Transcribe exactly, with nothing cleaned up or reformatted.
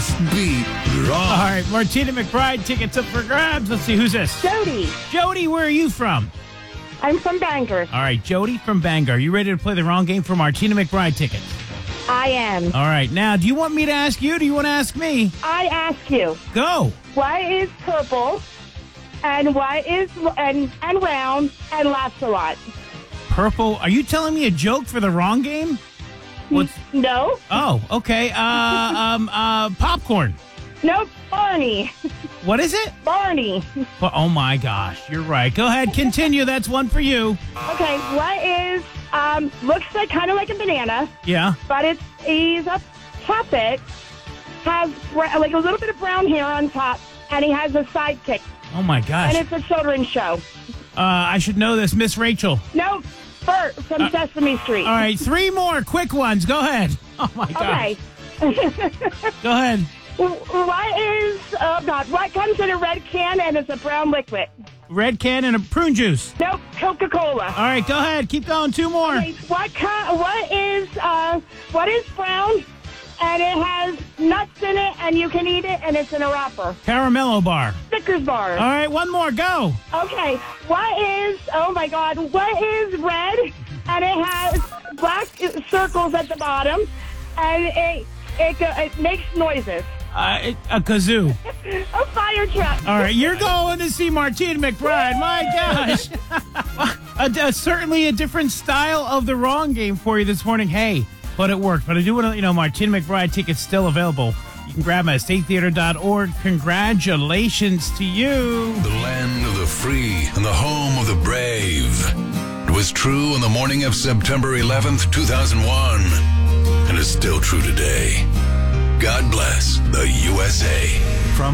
Must be wrong. All right, Martina McBride tickets up for grabs. Let's see, who's this? Jody, Jody, where are you from? I'm from Bangor. All right, Jody from Bangor. You ready to play the wrong game for Martina McBride tickets? I am. All right, now, do you want me to ask you or do you want to ask me? I ask you, Go. why is purple and why is and and round and laughs a lot? Purple. Are you telling me a joke for the wrong game? What's? No, Oh, okay. Uh, um, uh, popcorn. no, Barney. What is it? Barney. Well, oh my gosh, you're right. Go ahead, continue. That's one for you. Okay, what is um looks like kind of like a banana, Yeah. but it's he's a puppet, has bra- like a little bit of brown hair on top, and he has a sidekick, Oh my gosh. and it's a children's show. Uh, I should know this, Miss Rachel. No, Bert from Sesame Street. All right, three more quick ones. Go ahead. Oh my gosh. Okay. Go ahead. What is, oh God, what comes in a red can and it's a brown liquid? Red can and a prune juice. Nope, Coca-Cola. All right, go ahead. Keep going. Two more. Okay, what kind, what is, uh, what is brown and it has nuts in it and you can eat it and it's in a wrapper? Caramello bar. Snickers bar. All right, one more. Go. Okay, what is, oh my God, what is red and it has black circles at the bottom and it, it, go- it makes noises? Uh, a kazoo. A fire truck. All right, you're going to see Martina McBride. My gosh. a, a, certainly a different style of the wrong game for you this morning. Hey, but it worked. But I do want to let you know Martina McBride tickets still available. You can grab them at state theater dot org. Congratulations to you. The land of the free and the home of the brave. It was true on the morning of September eleventh, two thousand one. And it's still true today. God bless.